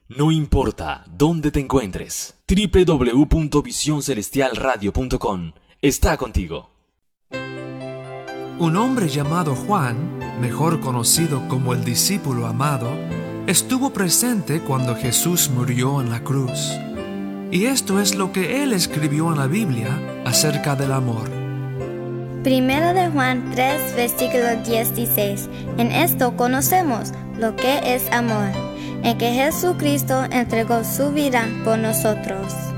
No importa dónde te encuentres, www.visioncelestialradio.com está contigo. Un hombre llamado Juan, mejor conocido como el discípulo amado, estuvo presente cuando Jesús murió en la cruz. Y esto es lo que él escribió en la Biblia acerca del amor. Primera de Juan 3, versículo 16. En esto conocemos lo que es amor, en que Jesucristo entregó su vida por nosotros.